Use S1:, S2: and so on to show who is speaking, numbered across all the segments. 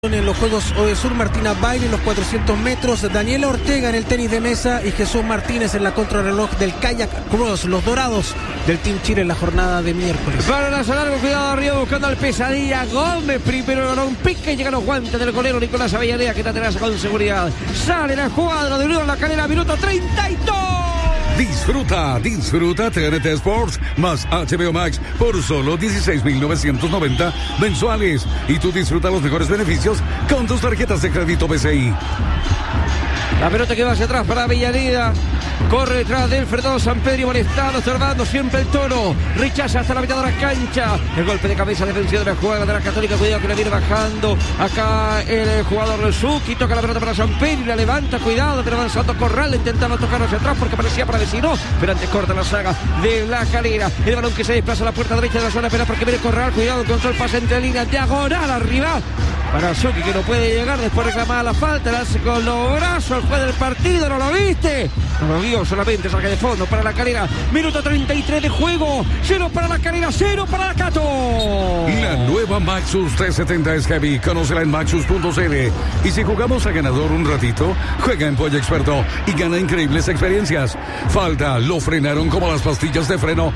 S1: En los Juegos Odesur, Martina Baile en los 400 metros, Daniela Ortega en el tenis de mesa y Jesús Martínez en la contrarreloj del kayak cross, los dorados del Team Chile en la jornada de miércoles.
S2: Para lanzar largo, cuidado arriba buscando al Pesadilla Gómez, primero logró un pique y llegan los guantes del golero Nicolás Avellaneda, que está atrás con seguridad. Sale la jugada de Unión La Calera, minuto 32.
S3: Disfruta TNT Sports más HBO Max por solo 16.990 mensuales. Y tú disfruta los mejores beneficios con tus tarjetas de crédito BCI.
S2: La pelota que va hacia atrás para Avellaneda. Corre detrás del Fernando Sampedri, molestado, observando siempre el Toro. Rechaza hasta la mitad de la cancha. El golpe de cabeza defensivo de la jugada de la Católica. Cuidado que la viene bajando. Acá el jugador Suki toca la pelota para Sampedri, la levanta. Cuidado, pero avanzando Corral, intentando tocar hacia atrás porque parecía para vecino. Pero antes corta la saga de La Calera. El balón que se desplaza a la puerta derecha de la zona penal porque viene Corral. Cuidado, encontró el pase entre líneas, diagonal arriba. Para Suki, que no puede llegar, después reclamada la falta, la hace con los brazos, el juez del partido, ¿no lo viste? No lo vio, solamente saque de fondo para La Calera. Minuto 33 de juego, 0 para La Calera, 0 para la Cato.
S3: La nueva Maxus 370 es heavy, conócela en maxus.cl. Y si jugamos a ganador un ratito, juega en Pollo Experto y gana increíbles experiencias. Falta, lo frenaron como las pastillas de freno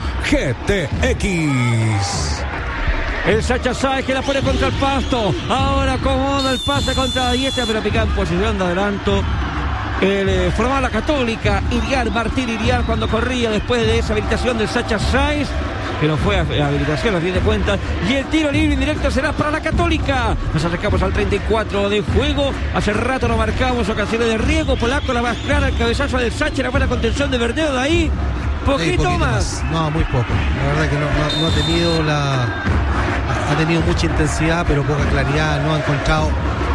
S3: GTX.
S2: El Sacha Sáez que la pone contra el pasto. Ahora acomoda el pase contra Diestra, pero pica en posición de adelanto. Formaba la Católica. Martín Iriar cuando corría después de esa habilitación del Sacha Sáez, que no fue habilitación a fin de cuentas. Y el tiro libre indirecto será para la Católica. Nos acercamos al 34 de juego. Hace rato no marcamos ocasiones de riesgo. Polaco la más clara, el cabezazo del Sacha, la buena contención de Verdeo de ahí. Poquito más.
S1: No, muy poco. La verdad que no ha tenido ha tenido mucha intensidad, pero poca claridad. No ha encontrado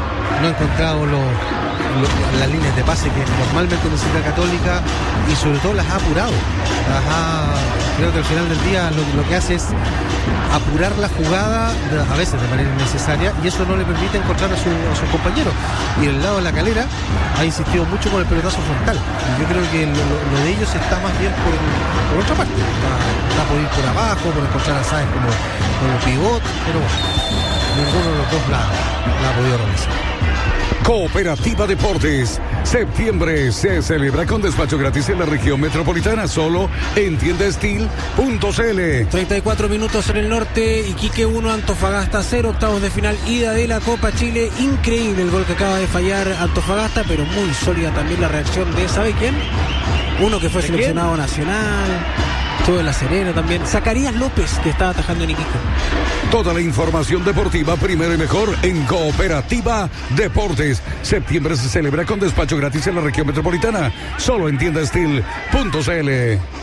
S1: las líneas de pase que normalmente necesita Católica, y sobre todo las ha apurado. Creo que al final del día lo que hace es apurar la jugada, a veces de manera innecesaria, y eso no le permite encontrar a sus compañeros. Y el lado de La Calera ha insistido mucho con el pelotazo frontal, y yo creo que lo de ellos está más bien por otra parte. Está por ir por abajo, por encontrar a Sáenz como pivot, pero ninguno de los dos la ha podido realizar.
S3: Cooperativa Deportes. Septiembre se celebra con despacho gratis en la región metropolitana, solo en tiendastil.cl.
S1: 34 minutos en el norte, Iquique 1, Antofagasta 0, octavos de final, ida de la Copa Chile. Increíble el gol que acaba de fallar Antofagasta, pero muy sólida también la reacción de, ¿sabe quién? Uno que fue seleccionado nacional. Estuvo en La Serena también. Zacarías López, que estaba atajando en Iquique.
S3: Toda la información deportiva primero y mejor en Cooperativa Deportes. Septiembre se celebra con despacho gratis en la región metropolitana, solo en tiendastil.cl.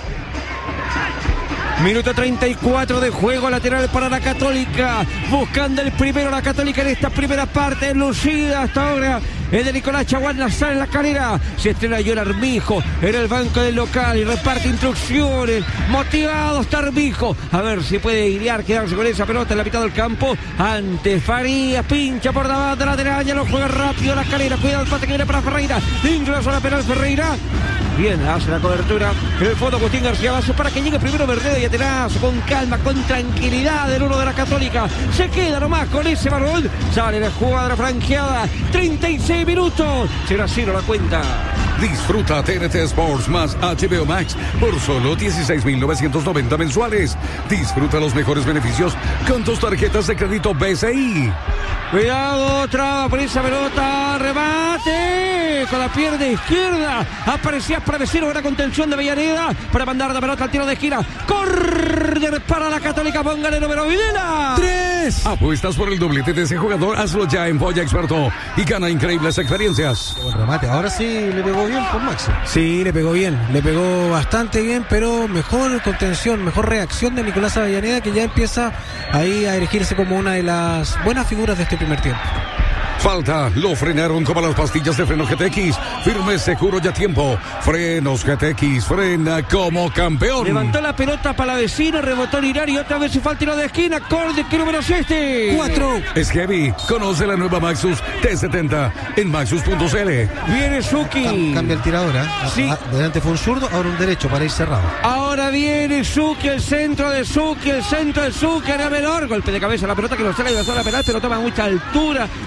S2: Minuto 34 de juego, lateral para la Católica. Buscando el primero la Católica en esta primera parte. Lucida hasta ahora. Es de Nicolás Chaguán, la sale en La Calera. Se estrena John Armijo en el banco del local y reparte instrucciones. Motivado está Armijo. A ver si puede guiar, quedarse con esa pelota en la mitad del campo. Antes Farías pincha por debajo de la lateral. Ya lo juega rápido La Calera. Cuidado el pase que viene para Ferreira. Dentro de la zona penal Ferreira. Bien, hace la cobertura. En el fondo Agustín García Vaso para que llegue primero Verdeo y atrás, con calma, con tranquilidad el uno de la Católica. Se queda nomás con ese balón. Sale la jugada franqueada. 36 minutos. 0-0 la cuenta.
S3: Disfruta TNT Sports más HBO Max por solo 16.990 mensuales. Disfruta los mejores beneficios con tus tarjetas de crédito BCI.
S2: Cuidado, traba por esa pelota, remate con la pierna izquierda. Aparecía para vecino, una contención de Avellaneda para mandar la pelota al tiro de esquina. Córner para la Católica, póngale número Videla.
S3: 3. Apuestas por el doblete de ese jugador, hazlo ya en Pollo Experto y gana increíbles experiencias.
S1: Buen remate, ahora sí le pegó bien por Maxi. Sí, le pegó bastante bien, pero mejor contención, mejor reacción de Nicolás Avellaneda, que ya empieza ahí a erigirse como una de las buenas figuras de este primer tiempo.
S3: Falta, lo frenaron como las pastillas de freno GTX. Firme, seguro y a tiempo. Frenos GTX, frena como campeón.
S2: Levantó la pelota para la vecina, rebotó Lirar y otra vez se fue al tiro de esquina. Corte, ¿qué número es este?
S3: 4. Es heavy. Conoce la nueva Maxus T70 en maxus.cl.
S2: Viene Suki.
S1: Cambia el tirador, ¿eh?
S2: Sí.
S1: Delante fue un zurdo, ahora un derecho para ir cerrado.
S2: Ahora viene Suki, el centro de Suki, era menor. Golpe de cabeza, la pelota que lo sale de la zona penal, pero toma mucha altura. El cuidado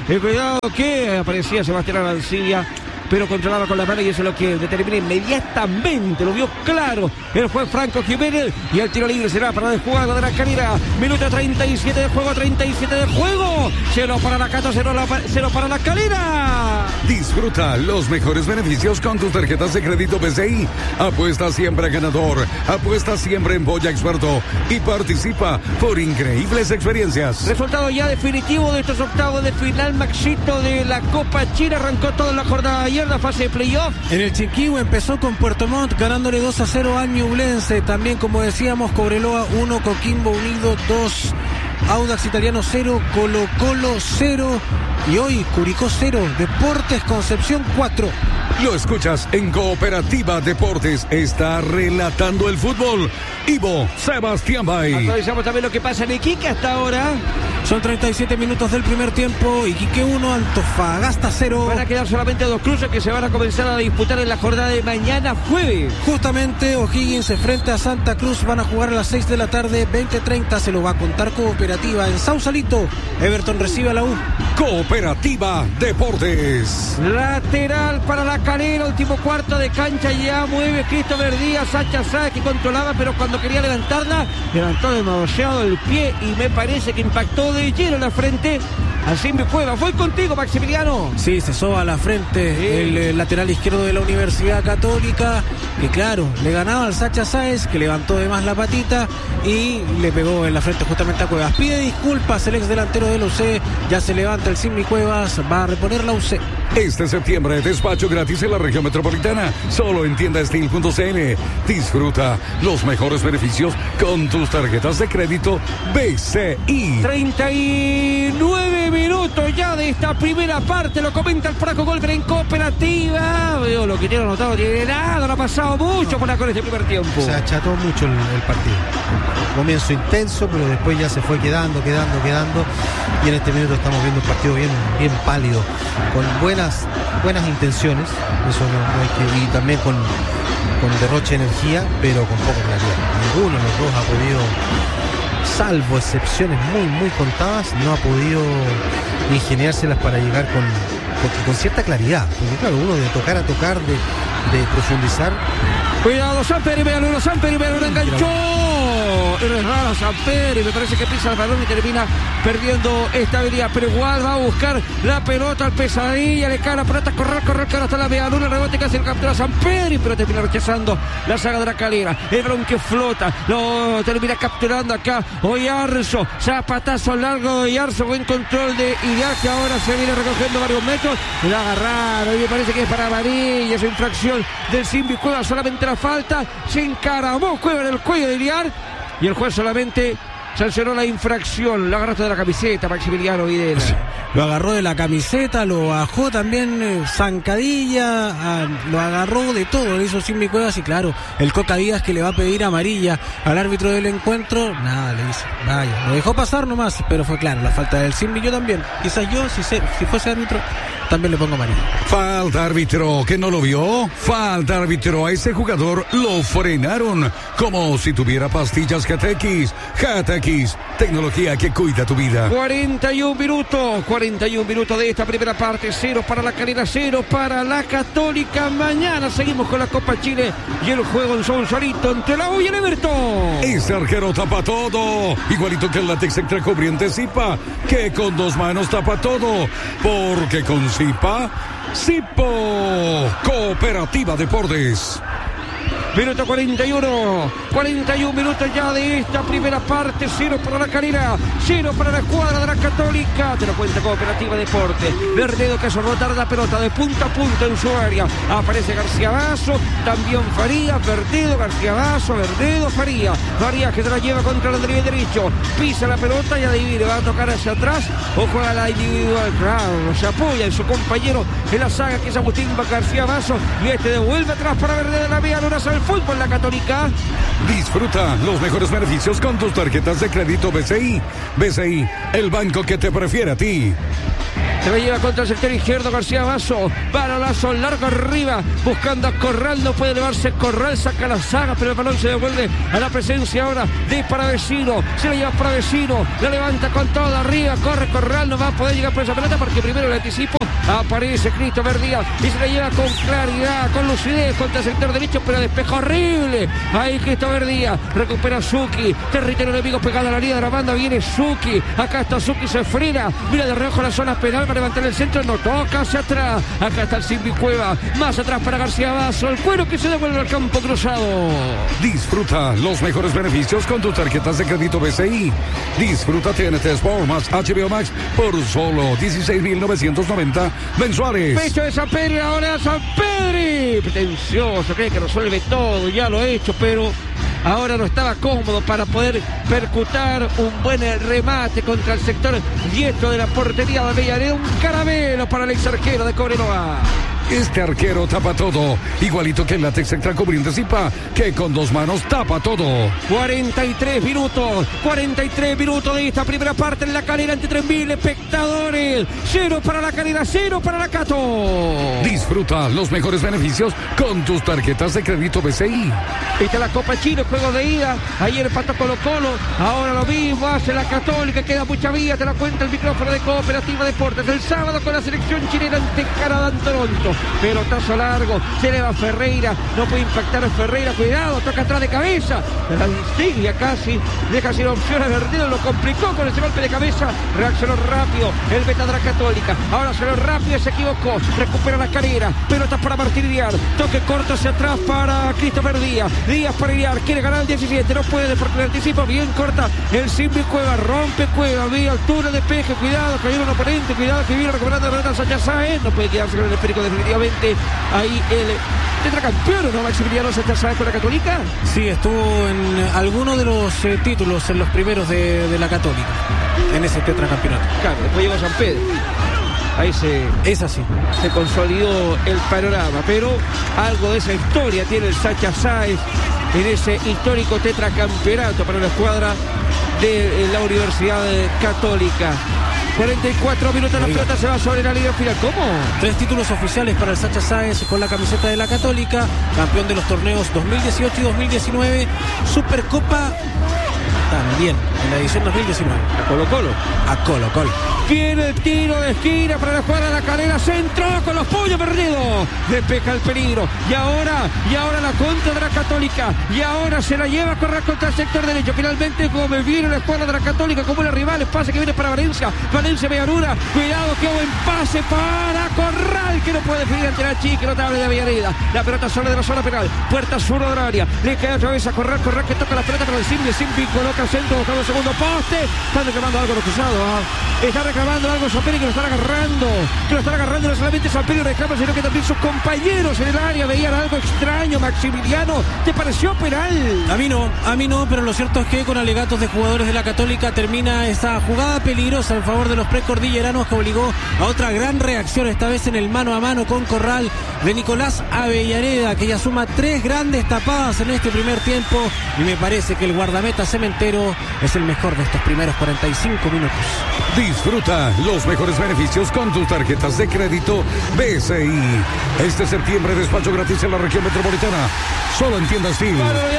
S2: resultado que aparecía Sebastián Arancibia, pero controlaba con la mano, y eso es lo que determina inmediatamente, lo vio claro el juez Franco Jiménez, y el tiro libre será para el jugador de la Calera. Minuto 37 de juego, 37 de juego. 0 para la Cato, 0 para la Calera.
S3: Disfruta los mejores beneficios con tus tarjetas de crédito BCI. Apuesta siempre ganador, apuesta siempre en Polla Experto y participa por increíbles experiencias.
S2: Resultado ya definitivo de estos octavos de final, Maxito, de la Copa China. Arrancó toda la jornada de ayer, la fase de playoff.
S1: En el Chiquihue empezó con Puerto Montt ganándole 2-0 a Ñublense. También, como decíamos, Cobreloa 1, Coquimbo Unido 2, Audax Italiano 0, Colo Colo 0 y hoy Curicó 0, Deportes Concepción 4.
S3: Lo escuchas en Cooperativa Deportes. Está relatando el fútbol Ivo Sebastián Bay.
S2: Actualizamos también lo que pasa en Iquique hasta ahora.
S1: Son 37 minutos del primer tiempo. Iquique 1, Antofagasta 0.
S2: Van a quedar solamente 2 cruces que se van a comenzar a disputar en la jornada de mañana jueves.
S1: Justamente O'Higgins se enfrenta a Santa Cruz. Van a jugar a las 6 de la tarde, 20:30. Se lo va a contar Cooperativa en Sausalito. Everton recibe a la U.
S3: Cooperativa Deportes.
S2: Lateral para la Calera, último cuarto de cancha, ya mueve Christopher Díaz. Sacha Sáez, que controlaba, pero cuando quería levantarla, levantó demasiado el pie y me parece que impactó de lleno en la frente a Simbi Cueva. Voy contigo, Maximiliano.
S1: Sí, se soba a la frente el lateral izquierdo de la Universidad Católica, que claro, le ganaba al Sacha Sáez, que levantó de más la patita y le pegó en la frente justamente a Cuevas. Pide disculpas el ex delantero de la UC, ya se levanta el Simbi Cuevas, va a reponer la UC.
S3: Este septiembre, despacho gratis en la región metropolitana, solo en tiendasteel.cl. Disfruta los mejores beneficios con tus tarjetas de crédito BCI.
S2: 39 minutos ya de esta primera parte, lo comenta el Franco Golfer en Cooperativa. Veo lo que tiene anotado, tiene nada, no ha pasado mucho con este primer tiempo.
S1: Se acható mucho el partido. Comienzo intenso, pero después ya se fue quedando, y en este minuto estamos viendo un partido bien pálido, con buenas intenciones, eso no hay que, y también con derroche de energía, pero con poca claridad. Ninguno de los dos ha podido, salvo excepciones muy contadas, no ha podido ingeniárselas para llegar con cierta claridad, porque claro, uno de tocar a tocar, de profundizar.
S2: Cuidado, Samper, y Bello enganchó. Es raro Samper, y me parece que pisa el balón y termina perdiendo estabilidad. Pero igual va a buscar la pelota al Pesadilla, le cae la pelota, correr hasta la media luna, rebote que hace el captura Samper, pero termina rechazando la saga de la Calera. El balón que flota, lo termina capturando acá Oyarzo, zapatazo largo de Oyarzo, buen control de Iriar, que ahora se viene recogiendo varios metros, lo agarraron, y me parece que es para amarilla, esa infracción del Simbi Cueva, solamente la falta, se encaramó Cueva en el cuello de Iriar, y el juez solamente sancionó la infracción. Lo agarraste de la camiseta, Maximiliano Videla.
S1: Lo agarró de la camiseta, lo bajó también, zancadilla, lo agarró de todo, le hizo Simbi Cuevas, y claro, el Coca Díaz, que le va a pedir amarilla al árbitro del encuentro, nada, le dice, vaya, lo dejó pasar nomás, pero fue claro, la falta del Simbi. Yo también, quizás yo, si fuese árbitro, también le pongo amarilla.
S3: Falta árbitro, ¿que no lo vio? Falta árbitro, a ese jugador lo frenaron como si tuviera pastillas GTX. GTX, tecnología que cuida tu vida.
S2: 41 minutos de esta primera parte. 0 para la Calera, 0 para la Católica. Mañana seguimos con la Copa Chile y el juego en Sausalito entre la U y el Everton.
S3: Este arquero tapa todo, igualito que el látex extra cubriente Zipa, que con 2 manos tapa todo, porque con Zipa, Zipo. Cooperativa Deportes.
S2: Minuto 41 minutos ya de esta primera parte. 0 para la Calera, 0 para la escuadra de la Católica. Te lo cuenta Cooperativa Deportes. Verdedo, que hace rotar la pelota de punta a punta en su área. Aparece García Vaso, también Farías, Verdedo, García Vaso, Verdedo, Farías, que se la lleva contra el drible derecho, pisa la pelota y adivine, va a tocar hacia atrás o juega la individual. Claro, se apoya en su compañero en la saga, que es Agustín García Vaso, y este devuelve atrás para Verdedo, la vía luna al fútbol la Católica.
S3: Disfruta los mejores beneficios con tus tarjetas de crédito BCI. BCI, el banco que te prefiere a ti.
S2: Se la lleva contra el sector izquierdo García Basso. Balolazo largo arriba, buscando a Corral. No puede elevarse Corral, saca la saga, pero el balón se devuelve a la presencia ahora de Paravecino. Se la lleva Paravecino, la levanta con todo arriba. Corre Corral, no va a poder llegar por esa pelota porque primero el anticipo. Aparece Christopher Díaz y se la lleva con claridad, con lucidez contra el sector derecho, pero despejo horrible. Ahí Christopher Díaz recupera Suki. Territorio enemigo pegado a la línea de la banda. Viene Suki. Acá está Suki, se frena. Mira de reojo la zona penal para levantar el centro. No toca hacia atrás. Acá está el Simbi Cueva. Más atrás para García Basso. El cuero que se devuelve al campo cruzado.
S3: Disfruta los mejores beneficios con tus tarjetas de crédito BCI. Disfruta TNT Sport más HBO Max por solo 16.990 mensuales.
S2: Pecho de San Pedro, ahora San Pedro. Pretencioso, cree que resuelve todo. Ya lo ha hecho, pero ahora no estaba cómodo para poder percutar un buen remate contra el sector diestro de la portería de Avellaneda. Un caramelo para el ex arquero de Cobreloa.
S3: Este arquero tapa todo, igualito que el látex extra cubriente Zipa, que con dos manos tapa todo.
S2: 43 minutos de esta primera parte en La Calera ante 3.000 espectadores. 0 para La Calera, 0 para la Cato.
S3: Disfruta los mejores beneficios con tus tarjetas de crédito BCI.
S2: Esta es la Copa Chile, juego de ida. Ayer empató Colo-Colo, ahora lo mismo hace la Católica. Queda mucha vía, te la cuenta el micrófono de Cooperativa Deportes. El sábado con la selección chilena ante Canadá en Toronto. Pelotazo largo, se eleva Ferreira, no puede impactar a Ferreira, cuidado, toca atrás de cabeza, la insignia casi, deja sin opción a Verdedo, lo complicó con ese golpe de cabeza, reaccionó rápido el beta de la Católica, ahora salió rápido y se equivocó, recupera la carrera, pelota para Martín Iriar, toque corto hacia atrás para Christopher Díaz, Díaz para Iriar, quiere ganar el 17, no puede porque le anticipa, bien corta el Simbi Cueva, rompe Cueva, vía altura de peje, cuidado, cayó un oponente, cuidado que viene recuperando la pelota Sacha Sáenz, no puede quedarse con el esférico definitivamente. Ahí el tetracampeón, ¿no? Maximiliano Sacha Sáenz con la Católica.
S1: Sí, estuvo en alguno de los títulos, en los primeros de la Católica, en ese tetracampeonato.
S2: Claro, después llegó San Pedro. Ahí se consolidó el panorama, pero algo de esa historia tiene el Sacha Sáenz en ese histórico tetracampeonato para la escuadra de la Universidad Católica. 44 minutos, la pelota se va sobre la línea final. ¿Cómo?
S1: 3 títulos oficiales para el Sacha Sáenz con la camiseta de la Católica, campeón de los torneos 2018 y 2019, Supercopa también en la edición 2019. A Colo-Colo.
S2: Viene el tiro de esquina para la escuadra de La Calera, centro con los puños perdidos, despeja el peligro, y ahora la contra de la Católica, y ahora se la lleva a correr contra el sector derecho. Finalmente Gómez, viene la escuadra de la Católica como una rival, pase que viene para Valencia Villarura, cuidado que buen pase para Corral, que no puede definir ante la chica notable de Avellaneda. La pelota sale de la zona penal, puerta sur del área, le queda otra vez a Corral que toca la pelota para el Simbi coloca el centro, buscando el segundo poste, están reclamando algo los cruzados, está reclamando algo San Pedro, que lo están agarrando no solamente San Pedro reclama, sino que también sus compañeros en el área veían algo extraño. Maximiliano, ¿te pareció penal?
S1: A mí no, pero lo cierto es que con alegatos de jugadores de la Católica termina esa jugada peligrosa en favor de los precordilleranos, que obligó a otra gran reacción, esta vez en el mano a mano con Corral de Nicolás Avellaneda, que ya suma 3 grandes tapadas en este primer tiempo, y me parece que el guardameta Cementero es el mejor de estos primeros 45 minutos.
S3: Disfruta los mejores beneficios con tus tarjetas de crédito BCI. Este septiembre despacho gratis en la región metropolitana. Solo en tiendas Phil.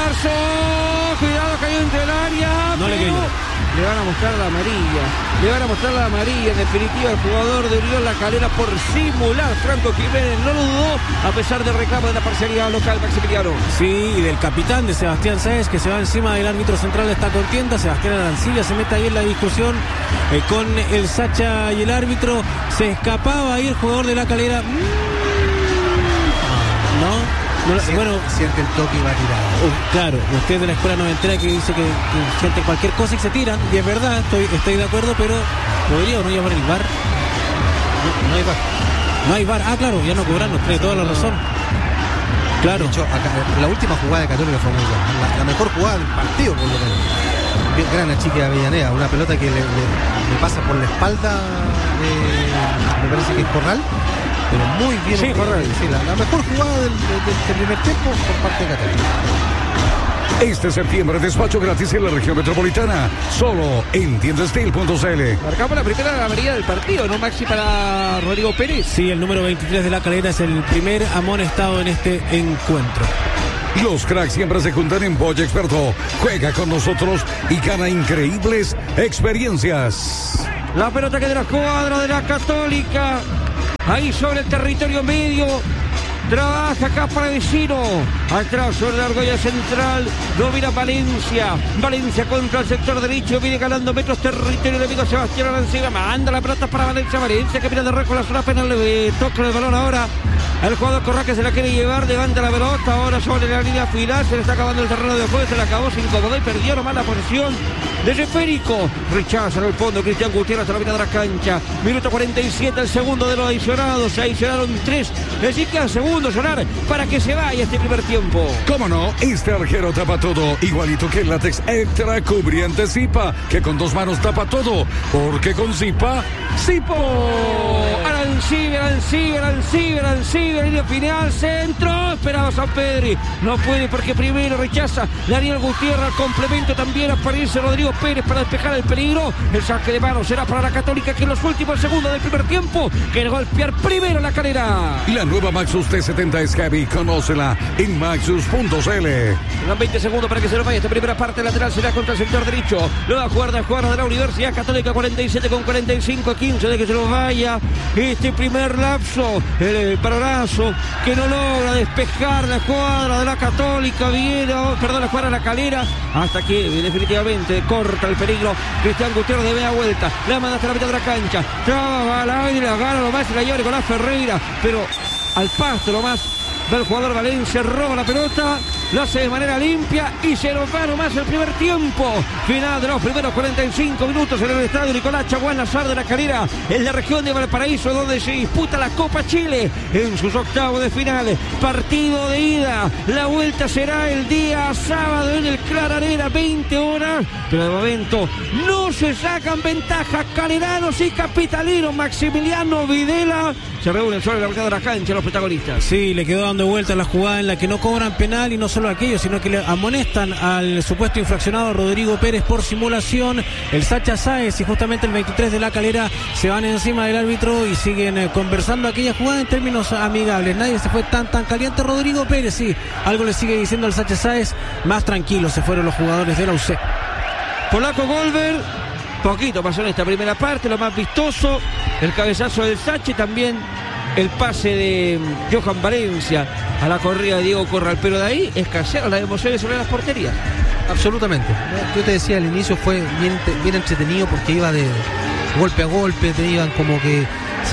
S2: Cuidado, cayó entre el área.
S1: No le creyó.
S2: Le van a mostrar la amarilla. En definitiva, el jugador de Unión La Calera por simular. Franco Jiménez no lo dudó, a pesar del reclamo de la parcialidad local, Maximiliano.
S1: Sí, y del capitán de Sebastián Sáenz, que se va encima del árbitro central de esta contienda. Sebastián Arancilla se mete ahí en la discusión con el Sacha y el árbitro. Se escapaba ahí el jugador de La Calera.
S4: Siente el toque y va a tirar.
S1: Claro, usted de la escuela noventera que dice que siente cualquier cosa y se tiran, y es verdad, estoy de acuerdo, pero ¿podría o no llamar el VAR? No hay VAR. Ah, claro, ya no cobrando, tiene toda la razón. Claro.
S4: De hecho, acá, la última jugada de Católica fue muy buena. La mejor jugada del partido, por lo menos. Gran chica de Avellaneda, una pelota que le pasa por la espalda, me parece que es Corral. Pero muy bien.
S2: Sí, Corral.
S4: Sí, la mejor jugada del primer tiempo por parte de Católica.
S3: Este septiembre, despacho gratis en la región metropolitana. Solo en tiendastil.cl.
S2: Marcamos la primera amarilla del partido, ¿no, Maxi, para Rodrigo Pérez?
S5: Sí, el número 23 de La Calera es el primer amonestado en este encuentro.
S3: Los cracks siempre se juntan en Boya Experto. Juega con nosotros y gana increíbles experiencias.
S2: La pelota que de la cuadra de la Católica. Ahí sobre el territorio medio. Trabaja acá para Vecino. Atrás sobre la argolla central. Domina Valencia. Valencia contra el sector derecho. Viene ganando metros territorio enemigo. Sebastián Arancibia. Manda la pelota para Valencia. Valencia que viene de reco la zona penal. Le toca el balón ahora. El jugador Correa que se la quiere llevar. Levanta la pelota. Ahora sobre la línea final. Se le está acabando el terreno de juego. Se le acabó. Se incomodó y perdió nomás la posición de Esférico. Rechaza en el fondo Cristian Gutiérrez a la mitad de la cancha. Minuto 47, el segundo de los adicionados. Se adicionaron 3. Así que al segundo sonar para que se vaya este primer tiempo.
S3: ¿Cómo no? Este arquero tapa todo. Igualito que el látex extra cubriente Zipa, que con 2 manos tapa todo. Porque con Zipa, Zipo.
S2: Arancibia, línea final, centro. Esperaba San Pedri. No puede porque primero rechaza Daniel Gutiérrez. Al complemento también aparece Rodrigo Pérez para despejar el peligro. El saque de mano será para la Católica, que en los últimos segundos del primer tiempo quiere golpear primero La Calera.
S3: La nueva Maxus T70 es heavy. Conócela en maxus.cl.
S2: Quedan 20 segundos para que se lo vaya. Esta primera parte lateral será contra el sector derecho. Nueva jugada de la Universidad Católica. 47 con 45, 15 de que se lo vaya. Este primer lapso, el paronazo que no logra despejar la escuadra de la Católica. La escuadra de La Calera, hasta que definitivamente corta el peligro. Cristian Gutiérrez de media vuelta. La manda hasta la mitad de la cancha. Traba al aire, la gana nomás y la lleva Nicolás Ferreira. Pero al pasto nomás del jugador Valencia, roba la pelota, lo hace de manera limpia y se nos va nomás el primer tiempo. Final de los primeros 45 minutos en el estadio Nicolás Chaguán Lazar de La Calera, en la región de Valparaíso, donde se disputa la Copa Chile en sus octavos de final. Partido de ida, la vuelta será el día sábado en el Clara Arena, 20 horas, pero de momento no se sacan ventaja caleranos y capitalinos. Maximiliano Videla se reúnen sobre la mitad de la cancha los protagonistas.
S5: Sí, le quedó dando vuelta la jugada en la que no cobran penal, y no solo aquello, sino que le amonestan al supuesto infraccionado Rodrigo Pérez por simulación. El Sacha Sáez y justamente el 23 de La Calera se van encima del árbitro y siguen conversando aquella jugada en términos amigables. Nadie se fue tan caliente. Rodrigo Pérez, sí, algo le sigue diciendo al Sacha Sáez. Más tranquilos se fueron los jugadores de la UC.
S2: Polaco Golver, poquito pasó en esta primera parte, lo más vistoso, el cabezazo del Sachi, también el pase de Johan Valencia a la corrida de Diego Corral, pero de ahí escasearon las emociones sobre las porterías.
S1: Absolutamente. Yo te decía, al inicio fue bien entretenido porque iba de golpe a golpe, tenían como que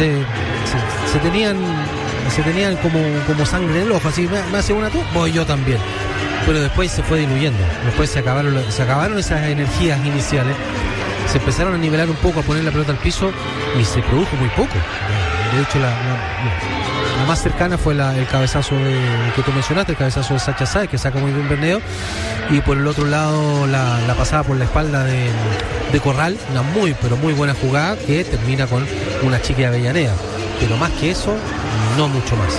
S1: se tenían como sangre en el ojo, así, me hace una tú, voy yo también. Pero después se fue diluyendo, después se acabaron esas energías iniciales, se empezaron a nivelar un poco, a poner la pelota al piso y se produjo muy poco. De hecho, la más cercana fue el cabezazo que tú mencionaste, el cabezazo de Sacha Sáez, que saca muy bien Berneo, y por el otro lado la pasada por la espalda de Corral, una muy buena jugada que termina con una chica de Avellaneda, pero más que eso, no mucho más.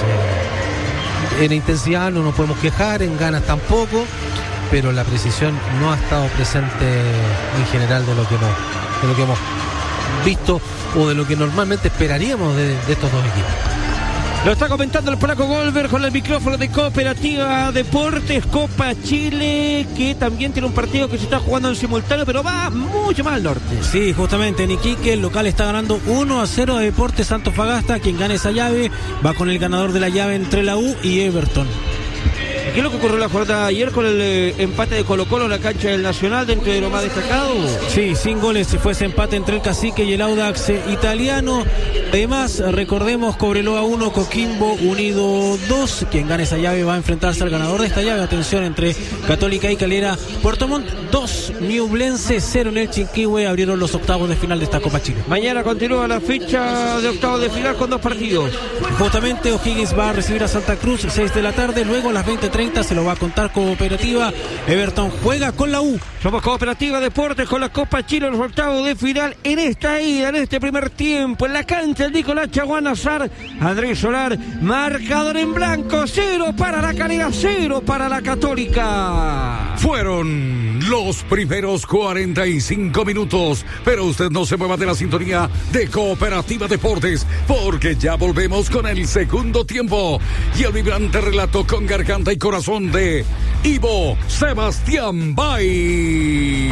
S1: En intensidad no nos podemos quejar, en ganas tampoco, pero la precisión no ha estado presente en general de lo que hemos visto o de lo que normalmente esperaríamos de estos dos equipos.
S2: Lo está comentando el polaco Golver con el micrófono de Cooperativa Deportes Copa Chile, que también tiene un partido que se está jugando en simultáneo, pero va mucho más al norte.
S5: Sí, justamente en Iquique el local está ganando 1-0 a Deportes Antofagasta. Quien gane esa llave va con el ganador de la llave entre la U y Everton.
S2: ¿Qué es lo que ocurrió la jornada de ayer con el empate de Colo-Colo en la cancha del Nacional, dentro de lo más destacado?
S5: Sí, sin goles fue ese empate entre el Cacique y el Audax italiano. Además, recordemos, Cobreloa 1, Coquimbo Unido 2. Quien gane esa llave va a enfrentarse al ganador de esta llave. Atención, entre Católica y Calera. Puerto Montt 2, Ñublense 0 en el Chinquihue. Abrieron los octavos de final de esta Copa Chile.
S2: Mañana continúa la fecha de octavos de final con 2 partidos.
S5: Justamente O'Higgins va a recibir a Santa Cruz 6 de la tarde. Luego a las 20:30 30, se lo va a contar Cooperativa. Everton juega con la U.
S2: Somos Cooperativa Deportes con la Copa Chile en los octavos de final en esta ida, en este primer tiempo, en la cancha el Nicolás Chaguán Azar, Andrés Solar, marcador en blanco, 0 para la Calera, 0 para la Católica.
S3: Fueron los primeros 45 minutos, pero usted no se mueva de la sintonía de Cooperativa Deportes, porque ya volvemos con el segundo tiempo y el vibrante relato con garganta y corazón de Ivo Sebastián Bay.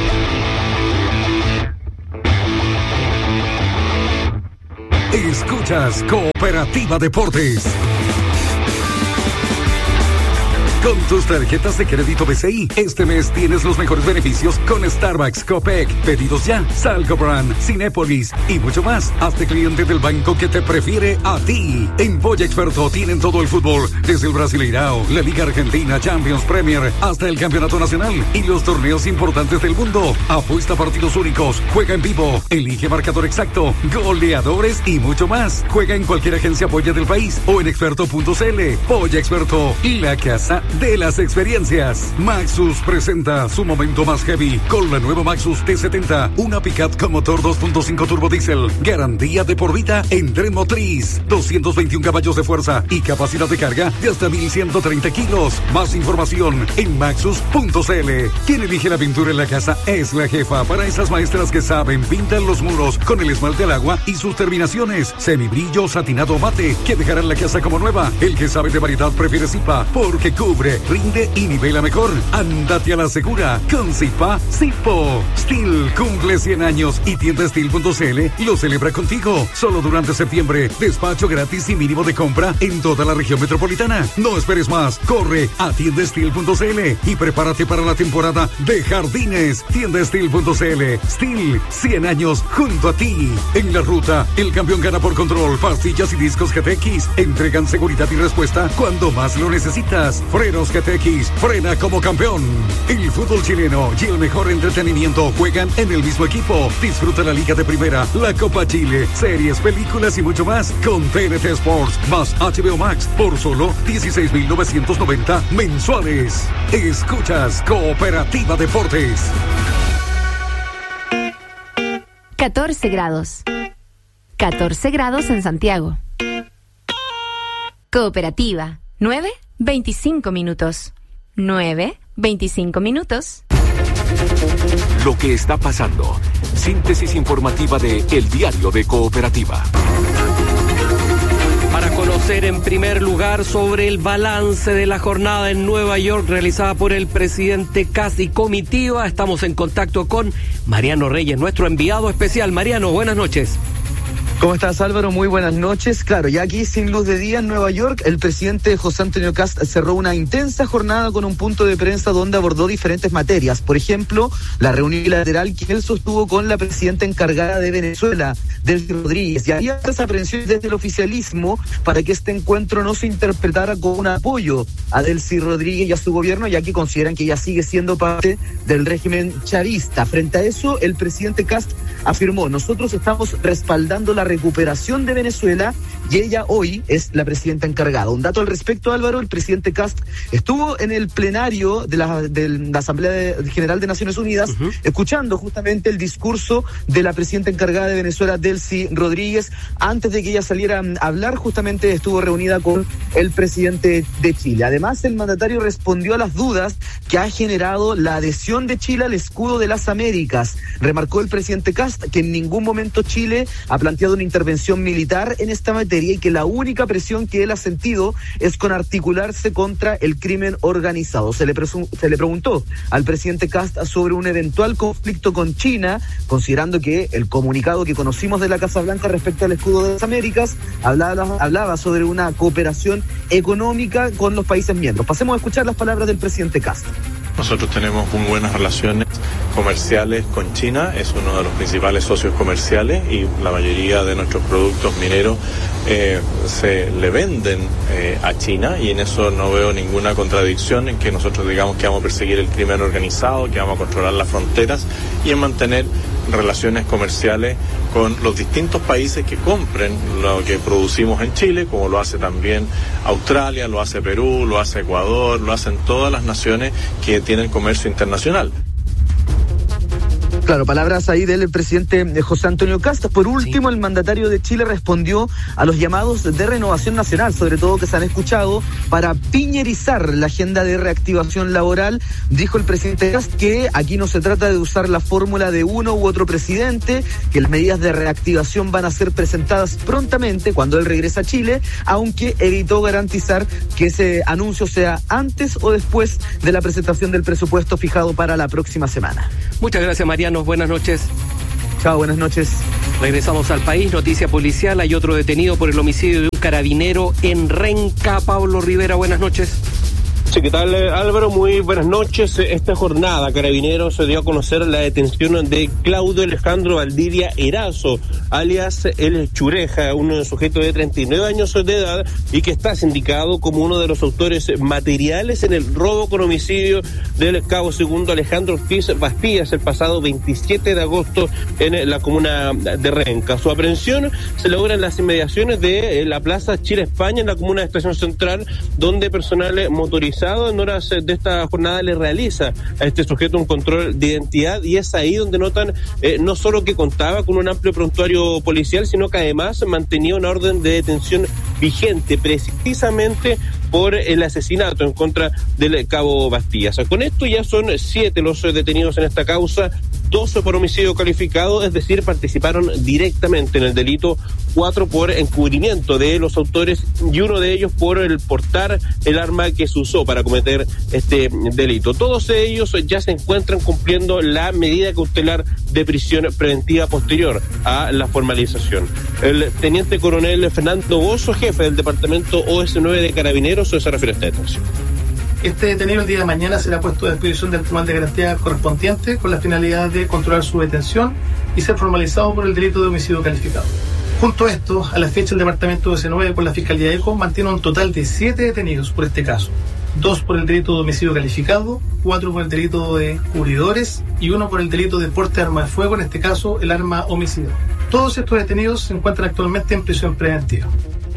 S3: Escuchas Cooperativa Deportes. Con tus tarjetas de crédito BCI, este mes tienes los mejores beneficios con Starbucks, Copec, Pedidos Ya, Salgobrand, Cinépolis y mucho más. Hazte cliente del banco que te prefiere a ti. En Polla Experto tienen todo el fútbol, desde el Brasileirao, la Liga Argentina, Champions, Premier, hasta el Campeonato Nacional y los torneos importantes del mundo. Apuesta a partidos únicos, juega en vivo, elige marcador exacto, goleadores y mucho más. Juega en cualquier agencia Polla del país o en experto.cl. Polla Experto, la casa de las experiencias. Maxus presenta su momento más heavy con la nueva Maxus T70, una pickup con motor 2.5 turbo diesel, garantía de por vida en tren motriz, 221 caballos de fuerza y capacidad de carga de hasta 1.130 kilos. Más información en maxus.cl. Quien elige la pintura en la casa es la jefa. Para esas maestras que saben, pintan los muros con el esmalte al agua y sus terminaciones semibrillo, satinado, mate, que dejarán la casa como nueva. El que sabe de variedad prefiere Zipa, porque cubre, rinde y nivela mejor. Ándate a la segura con Zipa Zipo. Steel cumple 100 años y tienda Steel.cl lo celebra contigo. Solo durante septiembre. Despacho gratis y mínimo de compra en toda la región metropolitana. No esperes más. Corre a tienda Steel.cl y prepárate para la temporada de jardines. Tienda Steel.cl. Steel, 100 años junto a ti. En la ruta, el campeón gana por control. Pastillas y discos GTX entregan seguridad y respuesta cuando más lo necesitas. Frenos GTX, frena como campeón. El fútbol chileno y el mejor entretenimiento juegan en el mismo equipo. Disfruta la Liga de Primera, la Copa Chile, series, películas y mucho más con TNT Sports más HBO Max por solo 16.990 mensuales. Escuchas Cooperativa Deportes.
S6: 14 grados. 14 grados en Santiago. Cooperativa. 9:25 minutos. 9:25 minutos.
S7: Lo que está pasando. Síntesis informativa de El Diario de Cooperativa.
S2: Para conocer en primer lugar sobre el balance de la jornada en Nueva York realizada por el presidente Kast y comitiva, estamos en contacto con Mariano Reyes, nuestro enviado especial. Mariano, buenas noches.
S8: ¿Cómo estás, Álvaro? Muy buenas noches. Claro, ya aquí sin luz de día en Nueva York, el presidente José Antonio Kast cerró una intensa jornada con un punto de prensa donde abordó diferentes materias. Por ejemplo, la reunión bilateral que él sostuvo con la presidenta encargada de Venezuela, Delcy Rodríguez. Y había esas aprensiones desde el oficialismo para que este encuentro no se interpretara como un apoyo a Delcy Rodríguez y a su gobierno, ya que consideran que ella sigue siendo parte del régimen chavista. Frente a eso, el presidente Kast afirmó: nosotros estamos respaldando la recuperación de Venezuela y ella hoy es la presidenta encargada. Un dato al respecto, Álvaro: el presidente Kast estuvo en el plenario de la Asamblea General de Naciones Unidas, escuchando justamente el discurso de la presidenta encargada de Venezuela, Delcy Rodríguez. Antes de que ella saliera a hablar, justamente estuvo reunida con el presidente de Chile. Además, el mandatario respondió a las dudas que ha generado la adhesión de Chile al escudo de las Américas. Remarcó el presidente Kast que en ningún momento Chile ha planteado una intervención militar en esta materia y que la única presión que él ha sentido es con articularse contra el crimen organizado. Se le preguntó al presidente Kast sobre un eventual conflicto con China, considerando que el comunicado que conocimos de la Casa Blanca respecto al escudo de las Américas hablaba sobre una cooperación económica con los países miembros. Pasemos a escuchar las palabras del presidente Kast.
S9: Nosotros tenemos muy buenas relaciones comerciales con China, es uno de los principales socios comerciales y la mayoría de nuestros productos mineros se le venden a China, y en eso no veo ninguna contradicción en que nosotros digamos que vamos a perseguir el crimen organizado, que vamos a controlar las fronteras y en mantener relaciones comerciales con los distintos países que compren lo que producimos en Chile, como lo hace también Australia, lo hace Perú, lo hace Ecuador, lo hacen todas las naciones que tienen comercio internacional.
S8: Claro, palabras ahí del presidente José Antonio Kast. Por último, el mandatario de Chile respondió a los llamados de renovación nacional, sobre todo que se han escuchado, para piñerizar la agenda de reactivación laboral. Dijo el presidente Kast que aquí no se trata de usar la fórmula de uno u otro presidente, que las medidas de reactivación van a ser presentadas prontamente cuando él regrese a Chile, aunque evitó garantizar que ese anuncio sea antes o después de la presentación del presupuesto fijado para la próxima semana.
S10: Muchas gracias, Mariano. Buenas noches.
S8: Chao, buenas noches.
S10: Regresamos al país. Noticia policial. Hay otro detenido por el homicidio de un carabinero en Renca. Pablo Rivera, buenas noches.
S11: Sí, ¿qué tal, Álvaro? Muy buenas noches. Esta jornada, Carabineros se dio a conocer la detención de Claudio Alejandro Valdivia Erazo, alias El Chureja, un sujeto de 39 años de edad y que está sindicado como uno de los autores materiales en el robo con homicidio del cabo segundo Alejandro Ortiz Bastías el pasado 27 de agosto en la comuna de Renca. Su aprehensión se logra en las inmediaciones de la Plaza Chile-España, en la comuna de Estación Central, donde personal motorizado en horas de esta jornada le realiza a este sujeto un control de identidad, y es ahí donde notan no solo que contaba con un amplio prontuario policial, sino que además mantenía una orden de detención vigente precisamente por el asesinato en contra del cabo Bastías. Con esto ya son 7 los detenidos en esta causa, 12 por homicidio calificado, es decir, participaron directamente en el delito, 4 por encubrimiento de los autores y uno de ellos por el portar el arma que se usó para cometer este delito. Todos ellos ya se encuentran cumpliendo la medida cautelar de prisión preventiva posterior a la formalización. El teniente coronel Fernando Bozo, jefe del departamento OS9 de Carabineros, se refiere a esta detención.
S12: Este detenido el día de mañana será puesto a disposición del Tribunal de Garantía correspondiente con la finalidad de controlar su detención y ser formalizado por el delito de homicidio calificado. Junto a esto, a la fecha el Departamento de S9 con la Fiscalía ECO mantiene un total de 7 detenidos por este caso. 2 por el delito de homicidio calificado, 4 por el delito de cubridores y 1 por el delito de porte de arma de fuego, en este caso el arma homicida. Todos estos detenidos se encuentran actualmente en prisión preventiva.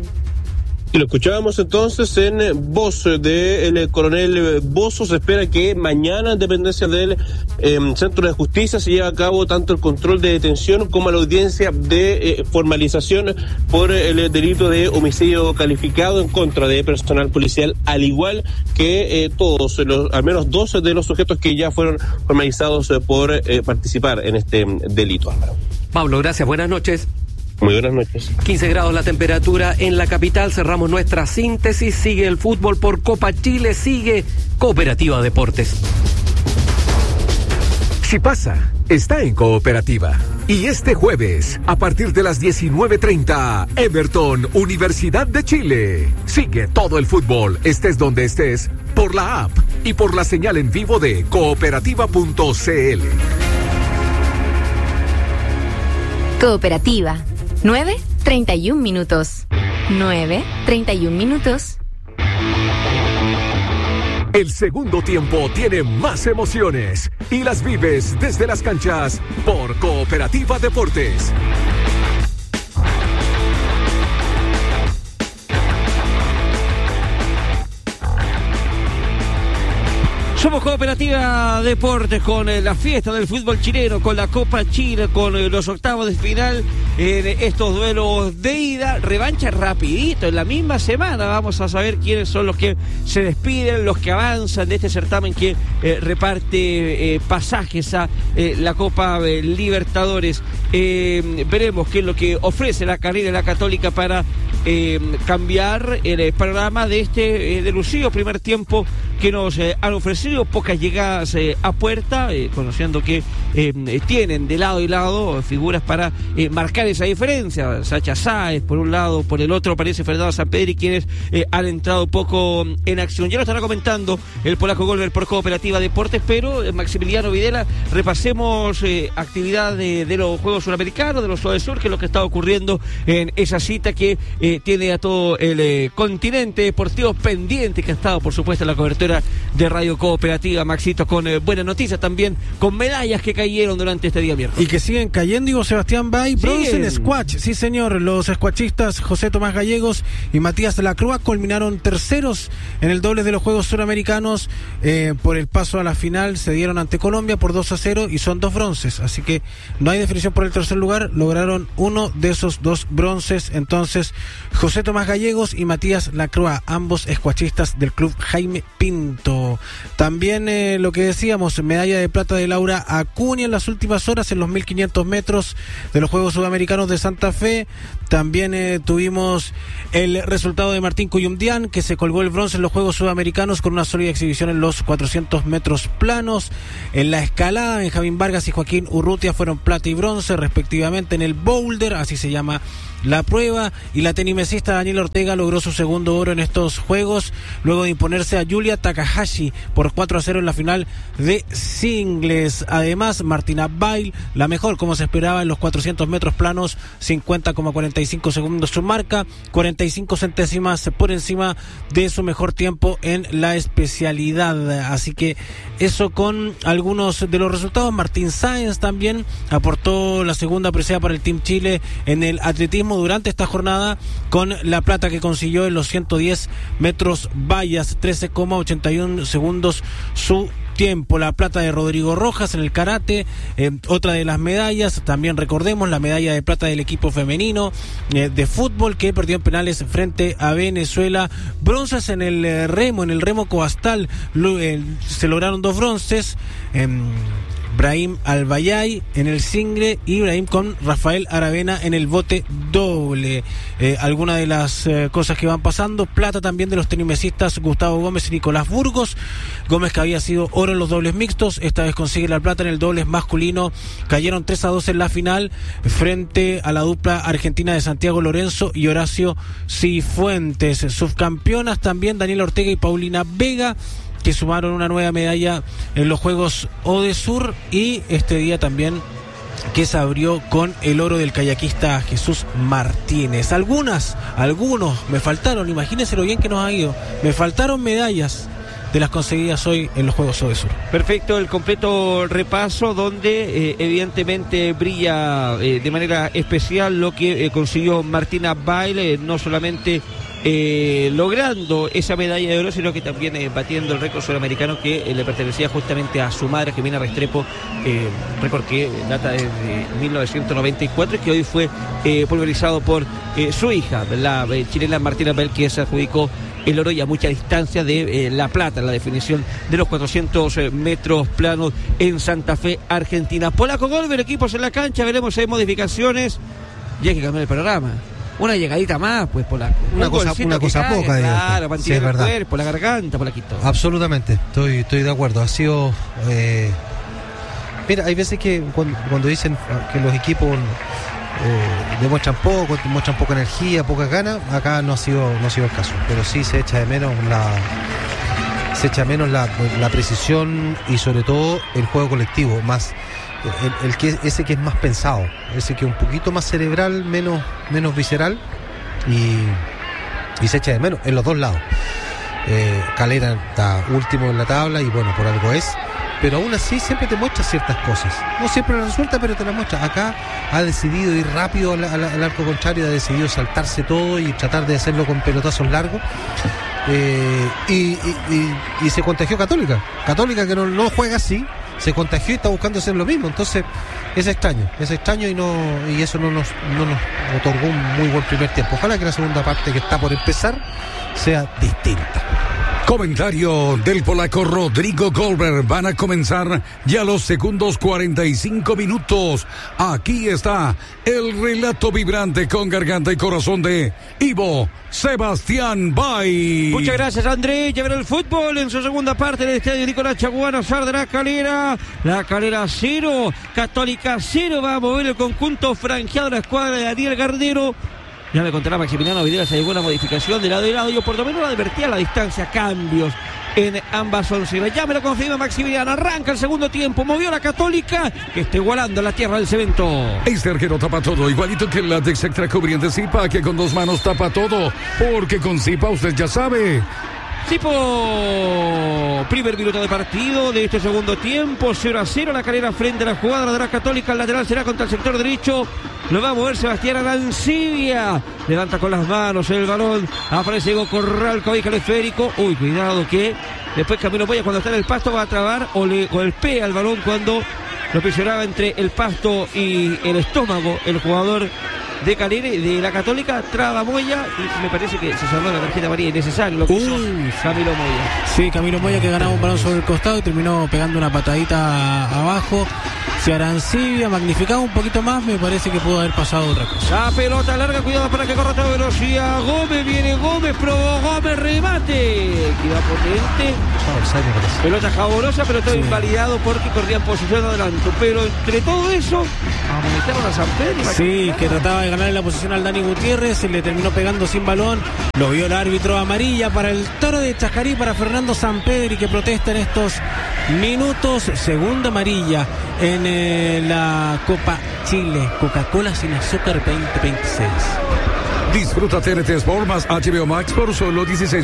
S11: Y lo escuchábamos entonces en voz del coronel Bozo. Se espera que mañana, en dependencia del Centro de Justicia, se lleve a cabo tanto el control de detención como la audiencia de formalización por el delito de homicidio calificado en contra de personal policial, al igual que todos, al menos 12 de los sujetos que ya fueron formalizados por participar en este delito.
S10: Pablo, gracias. Buenas noches.
S11: Muy buenas noches.
S10: 15 grados la temperatura en la capital. Cerramos nuestra síntesis. Sigue el fútbol por Copa Chile. Sigue Cooperativa Deportes.
S7: Si pasa, está en Cooperativa. Y este jueves, a partir de las 19:30, Everton, Universidad de Chile. Sigue todo el fútbol, estés donde estés, por la app y por la señal en vivo de cooperativa.cl.
S6: Cooperativa. 9:31 minutos. 9:31 minutos.
S7: El segundo tiempo tiene más emociones y las vives desde las canchas por Cooperativa Deportes.
S2: Somos Cooperativa Deportes con la fiesta del fútbol chileno, con la Copa Chile, con los octavos de final en estos duelos de ida. Revancha rapidito, en la misma semana vamos a saber quiénes son los que se despiden, los que avanzan de este certamen que reparte pasajes a la Copa Libertadores. Veremos qué es lo que ofrece la carrera de la Católica para cambiar el panorama de este delucido primer tiempo que nos han ofrecido. Pocas llegadas a puerta, conociendo que tienen de lado y lado figuras para marcar esa diferencia. Sacha Sáez por un lado, por el otro aparece Fernando Sampedri, quienes han entrado poco en acción. Ya lo estará comentando el polaco Golver por Cooperativa Deportes, pero Maximiliano Videla, repasemos actividad de los Juegos Suramericanos, de los Sur, que es lo que está ocurriendo en esa cita que tiene a todo el continente deportivo pendiente, que ha estado por supuesto en la cobertura señora de Radio Cooperativa, Maxito, con buenas noticias también, con medallas que cayeron durante este día miércoles.
S5: Y que siguen cayendo, digo, Sebastián Bay, bronce en squash, sí señor, los squashistas José Tomás Gallegos y Matías Lacroix culminaron terceros en el dobles de los Juegos Suramericanos, por el paso a la final se dieron ante Colombia por 2-0 y son 2 bronces, así que no hay definición por el tercer lugar, lograron uno de esos 2 bronces, entonces José Tomás Gallegos y Matías Lacroix, ambos squashistas del club Jaime Pinto. También lo que decíamos, medalla de plata de Laura Acuña en las últimas horas en los 1500 metros de los Juegos Sudamericanos de Santa Fe. También tuvimos el resultado de Martín Cuyumdián, que se colgó el bronce en los Juegos Sudamericanos con una sólida exhibición en los 400 metros planos. En la escalada, Benjamín Vargas y Joaquín Urrutia fueron plata y bronce respectivamente en el boulder, así se llama la prueba, y la tenimesista Daniela Ortega logró su segundo oro en estos Juegos luego de imponerse a Yulia Takahashi por 4-0 en la final de singles. Además, Martina Bail, la mejor como se esperaba en los 400 metros planos, 50,45 segundos su marca, 45 centésimas por encima de su mejor tiempo en la especialidad. Así que eso con algunos de los resultados. Martín Sáenz también aportó la segunda presea para el Team Chile en el atletismo durante esta jornada, con la plata que consiguió en los 110 metros vallas, 13,81 segundos su tiempo. La plata de Rodrigo Rojas en el karate, otra de las medallas. También recordemos la medalla de plata del equipo femenino de fútbol, que perdió en penales frente a Venezuela. Bronces en el remo coastal, se lograron 2 bronces. Brahim Albayay en el single y Brahim con Rafael Aravena en el bote doble. Algunas de las cosas que van pasando. Plata también de los tenimesistas Gustavo Gómez y Nicolás Burgos. Gómez, que había sido oro en los dobles mixtos, esta vez consigue la plata en el dobles masculino. Cayeron 3-2 en la final frente a la dupla argentina de Santiago Lorenzo y Horacio Cifuentes. Subcampeonas también Daniela Ortega y Paulina Vega, que sumaron una nueva medalla en los Juegos Odesur, y este día también que se abrió con el oro del kayakista Jesús Martínez. Algunos me faltaron, imagínense lo bien que nos ha ido, me faltaron medallas de las conseguidas hoy en los Juegos Odesur.
S2: Perfecto, el completo repaso donde evidentemente brilla de manera especial lo que consiguió Martina Baile, no solamente logrando esa medalla de oro, sino que también batiendo el récord sudamericano que le pertenecía justamente a su madre, Jimena Restrepo, récord que data de 1994 y que hoy fue pulverizado por su hija, la chilena Martina Bail, que se adjudicó el oro y a mucha distancia de la plata en la definición de los 400 metros planos en Santa Fe, Argentina. Polaco Golver, equipos en la cancha, veremos si hay modificaciones y hay que cambiar el panorama. Una llegadita más, pues, Polaco.
S1: Una cosa poca,
S2: claro, para
S1: sí, es verdad.
S2: El cuerpo, la garganta, Polaquito.
S1: Absolutamente, estoy de acuerdo. Ha sido... Mira, hay veces que cuando dicen que los equipos demuestran poca energía, pocas ganas, acá no ha sido el caso. Pero sí se echa de menos la precisión y sobre todo el juego colectivo, más... ese que es más pensado, ese que es un poquito más cerebral, menos visceral, y se echa de menos en los dos lados. Calera está último en la tabla y bueno, por algo es, pero aún así siempre te muestra ciertas cosas, no siempre las resulta, pero te las muestra. Acá ha decidido ir rápido al arco contrario, ha decidido saltarse todo y tratar de hacerlo con pelotazos largos. Y se contagió Católica que no juega así, se contagió y está buscando hacer lo mismo. Entonces es extraño y eso no nos otorgó un muy buen primer tiempo. Ojalá que la segunda parte, que está por empezar, sea distinta.
S3: Comentario del polaco Rodrigo Golver. Van a comenzar ya los segundos 45 minutos. Aquí está el relato vibrante con garganta y corazón de Ivo Sebastián Bay.
S2: Muchas gracias, André. Ya verá el fútbol en su segunda parte del estadio Nicolás Chaguán, Sar de la Calera. La Calera 0, Católica 0. Va a mover el conjunto franjeado de la escuadra de Daniel Gardero. Ya me contará Maximiliano Videla, se llegó una modificación de lado y lado. Yo por lo menos la advertía a la distancia, cambios en ambas onceras. Ya me lo confirma Maximiliano. Arranca el segundo tiempo, movió la Católica, que está igualando la tierra del cemento.
S3: Este arquero tapa todo, igualito que el látex extra cubriente Zipa, que con 2 manos tapa todo, porque con Zipa usted ya sabe,
S2: Tipo, primer minuto de partido de este segundo tiempo, 0-0 La Calera frente a la jugada de la Católica. El lateral será contra el sector derecho, lo va a mover Sebastián Arancibia, levanta con las manos el balón, aparece Diego Corral, cobija el esférico, uy, cuidado que después Camilo Moya cuando está en el pasto va a trabar o le golpea el balón cuando lo presionaba entre el pasto y el estómago el jugador de Calera, de la Católica, traba Moya y me parece que se sacó la tarjeta amarilla innecesaria lo que hizo Camilo Moya.
S5: Sí, Camilo Moya que ganaba un balón sobre el costado y terminó pegando una patadita abajo. Si Arancibia magnificaba un poquito más, me parece que pudo haber pasado otra cosa.
S2: La pelota larga, cuidado para que corra a toda velocidad. Gómez, viene Gómez, probó Gómez, remate. Queda potente. Pelota jaborosa, pero todo invalidado porque corría en posición de adelanto. Pero entre todo eso, amonestaron a San Pedro.
S5: Sí, que trataba de ganarle la posición al Dani Gutiérrez, se le terminó pegando sin balón. Lo vio el árbitro. Amarilla para el Toro de Chacarí, para Fernando Sampedri, que protesta en estos minutos. Segunda amarilla en la Copa Chile, Coca-Cola sin azúcar 2026.
S3: Disfruta TNT Sport más HBO Max por solo 16